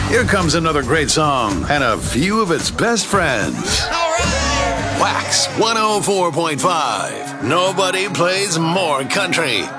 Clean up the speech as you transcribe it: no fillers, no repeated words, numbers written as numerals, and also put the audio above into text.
Here comes another great song and a few of its best friends. All right. Wax 104.5. Nobody plays more country.